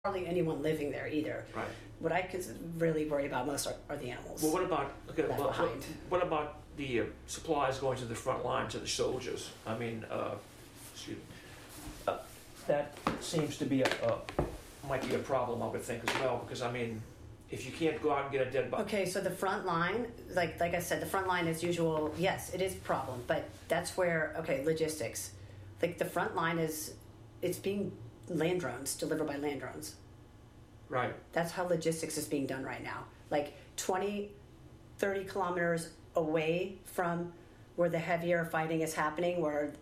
hardly anyone living there either. Right. What I could really worry about most are the animals. Well, what about behind. what about the supplies going to the front line to the soldiers? I mean, excuse me. That seems to be might be a problem, I would think, as well, because I mean, if you can't go out and get a dead body. Okay, so the front line, like I said, the front line as usual. Yes, it is a problem, but that's where logistics. Like the front line it's being land drones delivered by land drones. Right. That's how logistics is being done right now. Like 20, 30 kilometers away from where the heavier fighting is happening, where,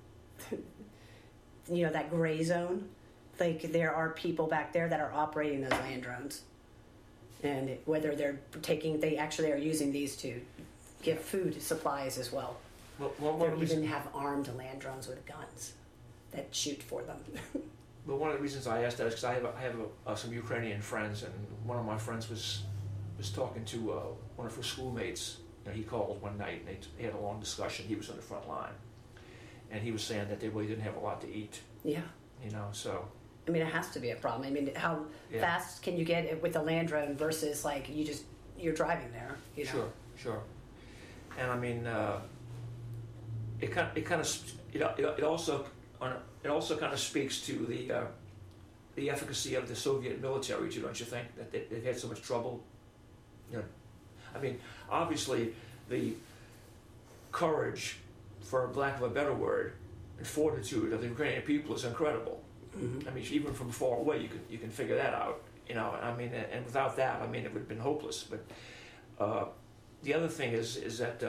that gray zone, like there are people back there that are operating those land drones. And whether they actually are using these to give food supplies as well. They even have armed land drones with guns that shoot for them. But one of the reasons I asked that is because I have some Ukrainian friends, and one of my friends was talking to one of her schoolmates. He called one night, and they had a long discussion. He was on the front line, and he was saying that they really didn't have a lot to eat. Yeah. So. I mean, it has to be a problem. I mean, how fast can you get it with a land drone versus like you're driving there? Sure. And I mean, it also kind of speaks to the efficacy of the Soviet military too, don't you think? That they've had so much trouble. I mean, obviously the courage, for lack of a better word, and fortitude of the Ukrainian people is incredible. Mm-hmm. I mean, even from far away, you can figure that out. I mean, and without that, I mean, it would have been hopeless. But the other thing is that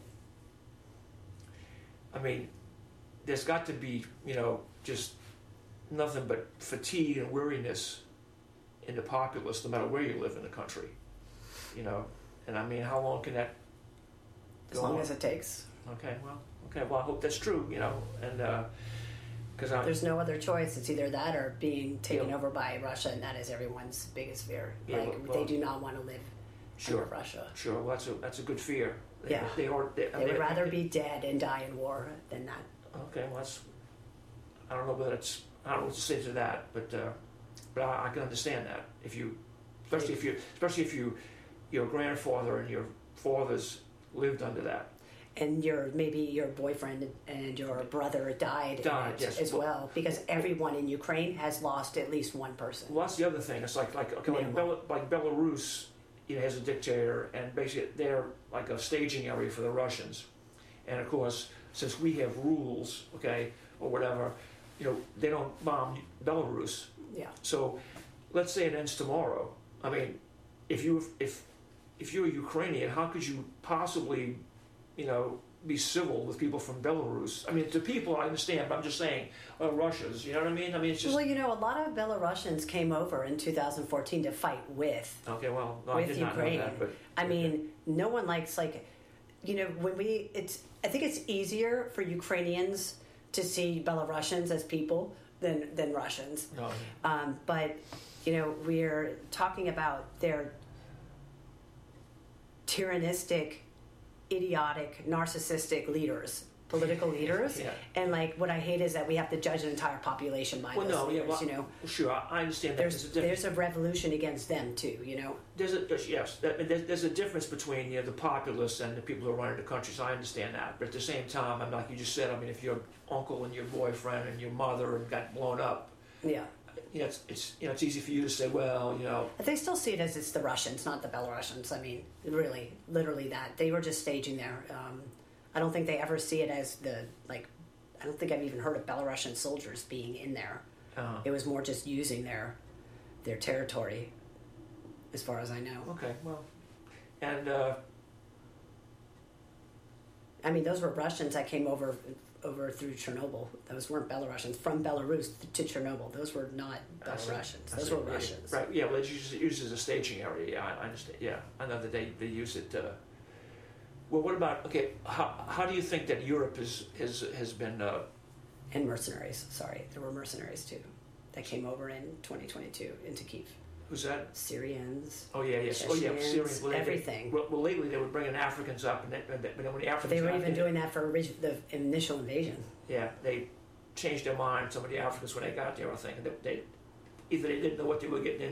I mean, there's got to be just nothing but fatigue and weariness in the populace, no matter where you live in the country. And I mean, how long can that go as long on? as it takes. Okay, well, I hope that's true. And because there's no other choice. It's either that or being taken over by Russia, and that is everyone's biggest fear. Yeah, they do not want to live under Russia. Sure, well, that's a good fear. They would rather be dead and die in war than that. Okay, well, I don't know what to say to that, but I can understand that especially if your grandfather and your fathers lived under that. And maybe your boyfriend and your brother died yes. as well, because everyone in Ukraine has lost at least one person. Well, that's the other thing. It's like Belarus, has a dictator, and basically they're like a staging area for the Russians. And of course, since we have rules, or whatever, they don't bomb Belarus. Yeah. So, let's say it ends tomorrow. I mean, if you're Ukrainian, how could you possibly be civil with people from Belarus? I mean, to people, I understand, but I'm just saying, Russians, you know what I mean? I mean, it's just... Well, a lot of Belarusians came over in 2014 to fight with with Ukraine. Not know that, but... I mean, no one likes, I think it's easier for Ukrainians to see Belarusians as people than Russians. Oh, but, we're talking about their tyrannistic, idiotic, narcissistic leaders, political leaders. Yeah. And what I hate is that we have to judge an entire population by those leaders, Sure, I understand that. There's a revolution against them too, There's a difference between the populace and the people who are running the countries. I understand that, but at the same time, I'm like you just said. I mean, if your uncle and your boyfriend and your mother got blown up, it's easy for you to say, well, But they still see it as it's the Russians, not the Belarusians. I mean, really, literally that. They were just staging there. I don't think they ever see it as I don't think I've even heard of Belarusian soldiers being in there. Uh-huh. It was more just using their territory, as far as I know. Okay, well, and... I mean, those were Russians that came over through Chernobyl. Those weren't Belarusians from Belarus to Chernobyl. Those were not Belarusians. Those were Russians. Right. Yeah. Well, it's used as a staging area. Yeah, I understand. Yeah, I know that they use it. Well, what about how do you think that Europe has been? And mercenaries. Sorry, there were mercenaries too that came over in 2022 into Kyiv. Who's that? Syrians. Oh yeah, yes. Chechens, Syrians. Well, everything. Well, lately they were bringing Africans up, and when the Africans. But they were even doing that for the initial invasion. Yeah, they changed their mind. Some of the Africans when they got there, I think, and they either they didn't know what they were getting